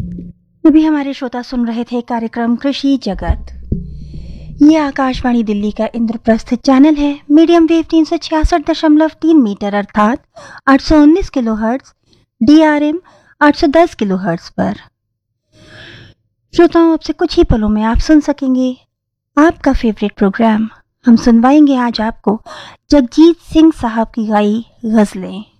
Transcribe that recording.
अभी हमारे श्रोता सुन रहे थे कार्यक्रम कृषि जगत। ये आकाशवाणी दिल्ली का इंद्रप्रस्थ चैनल है। मीडियम वेव 366.3 मीटर अर्थात 819 किलोहर्ट्ज, DRM 810 किलोहर्ट्ज पर। श्रोताओं, अब से कुछ ही पलों में आप सुन सकेंगे आपका फेवरेट प्रोग्राम। हम सुनवाएंगे आज आपको जगजीत सिंह साहब की गाई गजलें।